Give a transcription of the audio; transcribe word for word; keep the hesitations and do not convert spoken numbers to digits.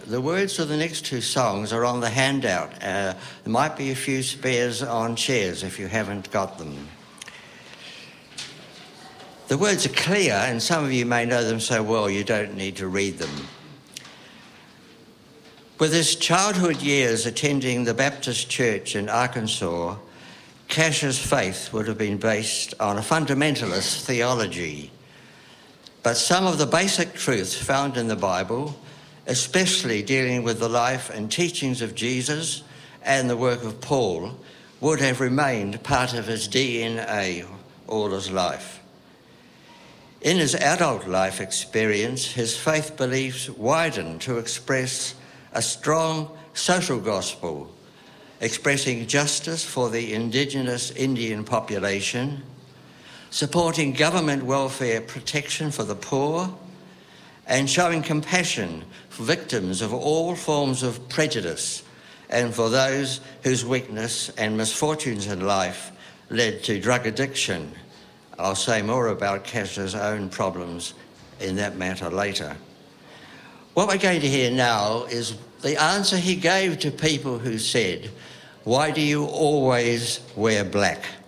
The words of the next two songs are on the handout. Uh, there might be a few spares on chairs if you haven't got them. The words are clear, and some of you may know them so well you don't need to read them. With his childhood years attending the Baptist Church in Arkansas, Cash's faith would have been based on a fundamentalist theology. But some of the basic truths found in the Bible, especially dealing with the life and teachings of Jesus and the work of Paul, would have remained part of his D N A all his life. In his adult life experience, his faith beliefs widened to express a strong social gospel, expressing justice for the indigenous Indian population, supporting government welfare protection for the poor, and showing compassion for victims of all forms of prejudice and for those whose weakness and misfortunes in life led to drug addiction. I'll say more about Cash's own problems in that matter later. What we're going to hear now is the answer he gave to people who said, "Why do you always wear black?"